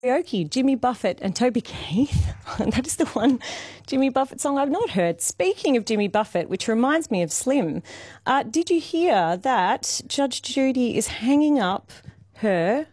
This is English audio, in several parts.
Karaoke, Jimmy Buffett and Toby Keith. That is the one Jimmy Buffett song I've not heard. Speaking of Jimmy Buffett, which reminds me of Slim, did you hear that Judge Judy is hanging up her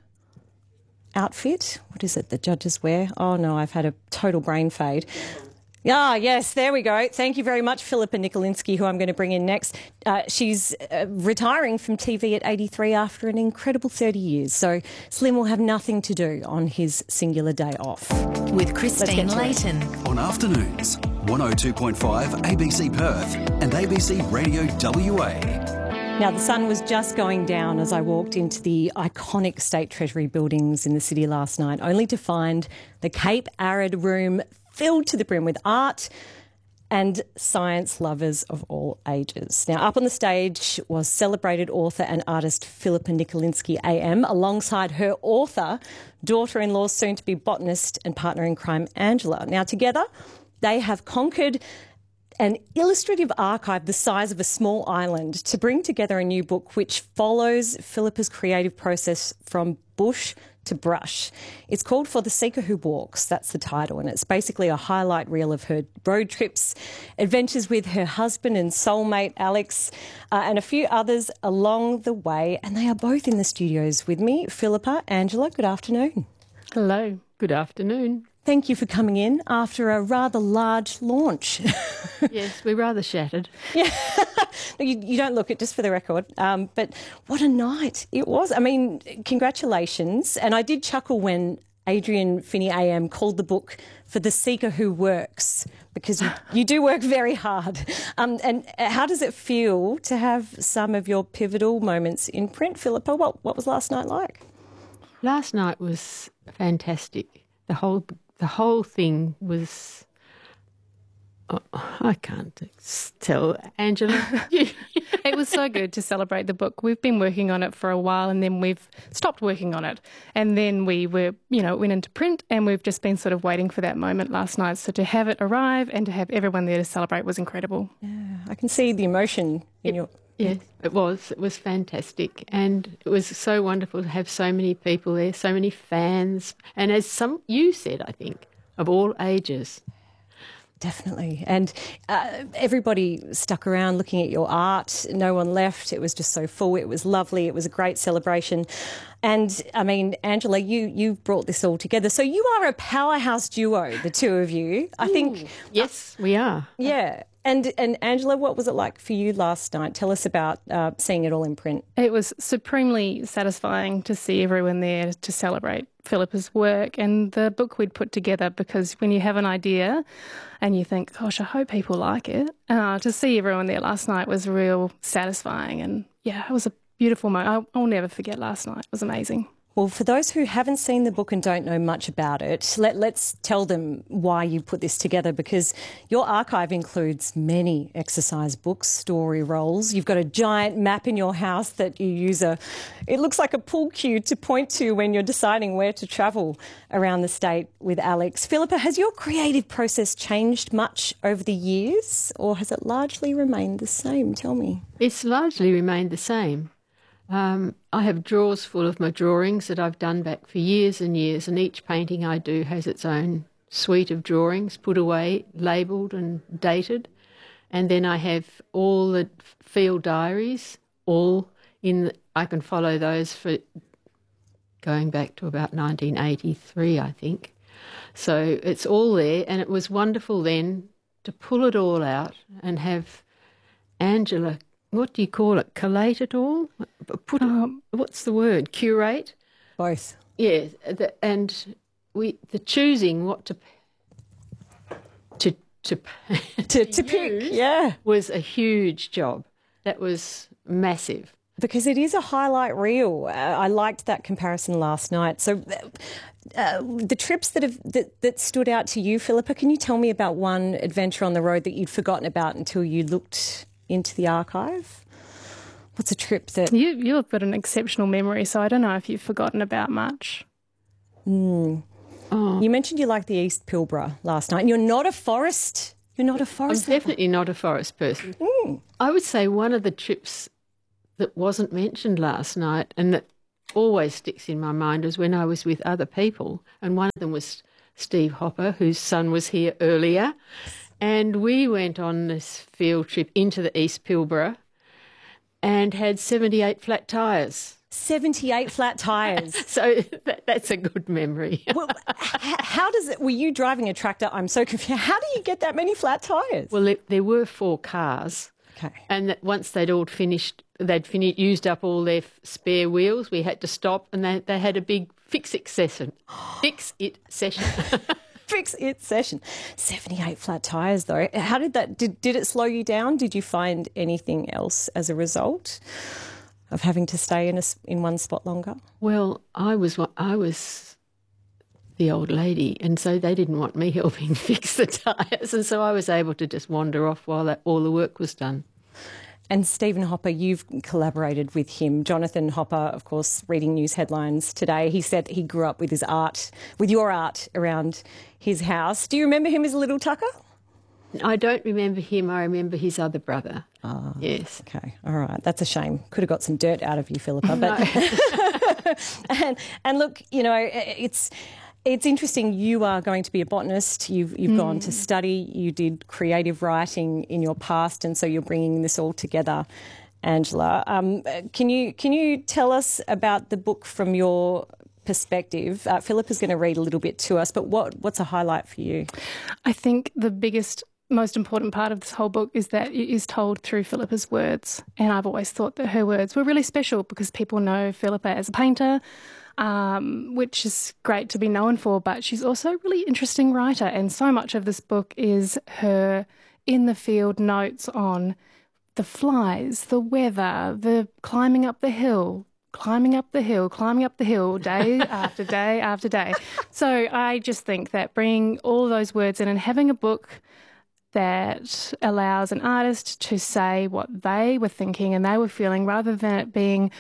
outfit? What is it that judges wear? Oh, no, I've had a total brain fade. Ah, yes, there we go. Thank you very much, Philippa Nikolinsky, who I'm going to bring in next. She's retiring from TV at 83 after an incredible 30 years. So Slim will have nothing to do on his singular day off. With Christine Layton. On afternoons, 102.5 ABC Perth and ABC Radio WA. Now, the sun was just going down as I walked into the iconic State Treasury buildings in the city last night, only to find the Cape Arid Room filled to the brim with art and science lovers of all ages. Now, up on the stage was celebrated author and artist Philippa Nikolinsky AM, alongside her author, daughter-in-law, soon-to-be botanist and partner in crime, Angela. Now, together, they have conquered an illustrative archive the size of a small island to bring together a new book which follows Philippa's creative process from bush to brush. It's called For the Seeker Who Walks, that's the title, and it's basically a highlight reel of her road trips, adventures with her husband and soulmate Alex, and a few others along the way, and they are both in the studios with me. Philippa, Angela, good afternoon. Hello, good afternoon. Thank you for coming in after a rather large launch. Yes, we're rather shattered. Yeah, you don't look it, just for the record. But what a night it was. I mean, congratulations. And I did chuckle when Adrian Finney AM called the book For the Seeker Who Works, because you do work very hard. And how does it feel to have some of your pivotal moments in print, Philippa? What was last night like? Last night was fantastic. The whole thing was... Oh, I can't tell, Angela. It was so good to celebrate the book. We've been working on it for a while and then we've stopped working on it. And then we went into print and we've just been sort of waiting for that moment last night. So to have it arrive and to have everyone there to celebrate was incredible. Yeah, I can see the emotion in your... Yes, it was. It was fantastic. And it was so wonderful to have so many people there, so many fans. And as you said, I think, of all ages. Definitely. And everybody stuck around looking at your art. No one left. It was just so full. It was lovely. It was a great celebration. And, I mean, Angela, you brought this all together. So you are a powerhouse duo, the two of you. I think... Yes, we are. Yeah. And Angela, what was it like for you last night? Tell us about seeing it all in print. It was supremely satisfying to see everyone there to celebrate Philippa's work and the book we'd put together, because when you have an idea and you think, gosh, I hope people like it, to see everyone there last night was real satisfying. And, yeah, it was a beautiful moment. I'll never forget last night. It was amazing. Well, for those who haven't seen the book and don't know much about it, let's tell them why you put this together, because your archive includes many exercise books, story rolls. You've got a giant map in your house that you use it looks like a pool cue to point to when you're deciding where to travel around the state with Alex. Philippa, has your creative process changed much over the years, or has it largely remained the same? Tell me. It's largely remained the same. I have drawers full of my drawings that I've done back for years and years, and each painting I do has its own suite of drawings put away, labelled and dated. And then I have all the field diaries, I can follow those for going back to about 1983, I think. So it's all there, and it was wonderful then to pull it all out and have Angela, what do you call it, collate it all? What's the word, curate? Both. Yeah, and the choosing what to pick, yeah, was a huge job. That was massive. Because it is a highlight reel. I liked that comparison last night. So the trips that stood out to you, Philippa, can you tell me about one adventure on the road that you'd forgotten about until you looked into the archive? What's a trip that... You've got an exceptional memory, so I don't know if you've forgotten about much. Oh. You mentioned you liked the East Pilbara last night, and you're not a forest. You're not a forest. I'm definitely not a forest person. I would say one of the trips that wasn't mentioned last night and that always sticks in my mind is when I was with other people, and one of them was Steve Hopper, whose son was here earlier, and we went on this field trip into the East Pilbara and had 78 flat tyres. 78 flat tyres. So that's a good memory. Well, how does it? Were you driving a tractor? I'm so confused. How do you get that many flat tyres? Well, there were 4 cars. Okay. And once they'd all finished, used up all their spare wheels, we had to stop, and they had a big fix-it session. Fix-it session. Fix-it session. 78 flat tyres, though. How did that? Did it slow you down? Did you find anything else as a result of having to stay in one spot longer? Well, I was the old lady, and so they didn't want me helping fix the tyres, and so I was able to just wander off while all the work was done. And Stephen Hopper, you've collaborated with him. Jonathan Hopper, of course, reading news headlines today, he said he grew up with your art around his house. Do you remember him as a little Tucker? I don't remember him. I remember his other brother. Ah, yes. Okay. All right. That's a shame. Could have got some dirt out of you, Philippa. But and look, it's interesting. You are going to be a botanist. You've gone to study. You did creative writing in your past, and so you're bringing this all together, Angela. Can you tell us about the book from your perspective? Philippa's going to read a little bit to us, but what's a highlight for you? I think the most important part of this whole book is that it is told through Philippa's words. And I've always thought that her words were really special because people know Philippa as a painter, which is great to be known for, but she's also a really interesting writer. And so much of this book is her in-the-field notes on the flies, the weather, the climbing up the hill, day after day after day. So I just think that bringing all those words in and having a book that allows an artist to say what they were thinking and they were feeling rather than it being,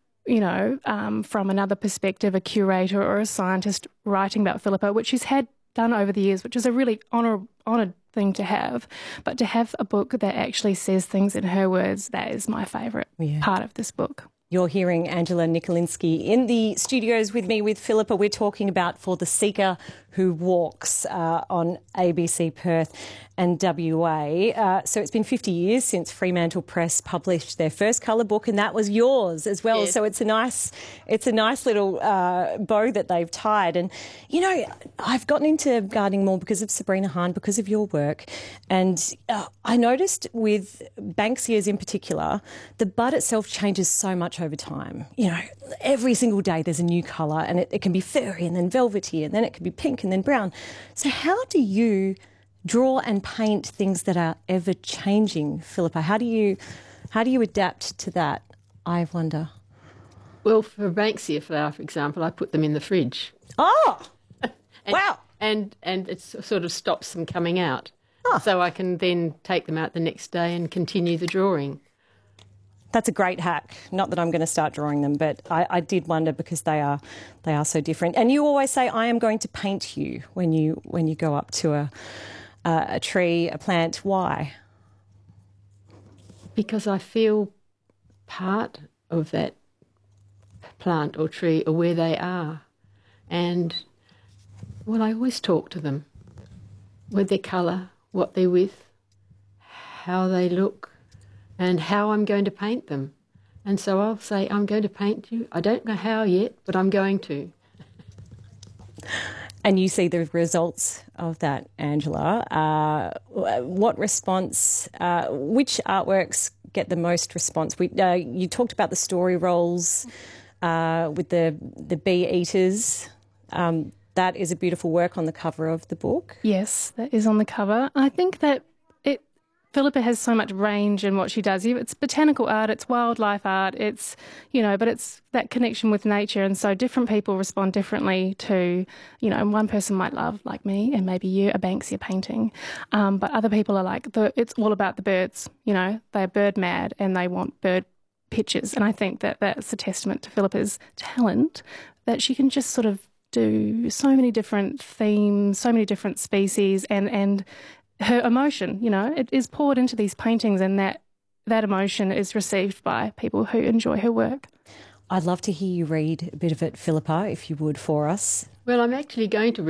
from another perspective, a curator or a scientist writing about Philippa, which she's had done over the years, which is a really honoured thing to have. But to have a book that actually says things in her words, that is my favourite part of this book. You're hearing Angela Nikolinsky in the studios with me with Philippa. We're talking about For the Seeker Who Walks on ABC Perth and WA. So it's been 50 years since Fremantle Press published their first colour book, and that was yours as well. Yes. So it's a nice little bow that they've tied. And, I've gotten into gardening more because of Sabrina Hahn, because of your work. And I noticed with Banksias in particular, the bud itself changes so much over time. Every single day there's a new colour, and it can be furry and then velvety and then it can be pink and then brown. So how do you draw and paint things that are ever changing, Philippa? How do you adapt to that, I wonder? Well, for a Banksia flower, for example, I put them in the fridge. Oh! Wow. And it sort of stops them coming out. Oh. So I can then take them out the next day and continue the drawing. That's a great hack. Not that I'm going to start drawing them, but I did wonder because they are so different. And you always say, I am going to paint you when you go up to a tree, a plant. Why? Because I feel part of that plant or tree or where they are. And, well, I always talk to them with their colour, what they're with, how they look, and how I'm going to paint them. And so I'll say, I'm going to paint you. I don't know how yet, but I'm going to. And you see the results of that, Angela. What response, which artworks get the most response? You talked about the story rolls with the bee eaters. That is a beautiful work on the cover of the book. Yes, that is on the cover. I think that Philippa has so much range in what she does. It's botanical art, it's wildlife art, it's, but it's that connection with nature. And so different people respond differently to, one person might love, like me, and maybe you, a Banksia painting. But other people are like, it's all about the birds, they're bird mad and they want bird pictures. And I think that that's a testament to Philippa's talent, that she can just sort of do so many different themes, so many different species, and her emotion, it is poured into these paintings, and that emotion is received by people who enjoy her work. I'd love to hear you read a bit of it, Philippa, if you would, for us. Well, I'm actually going to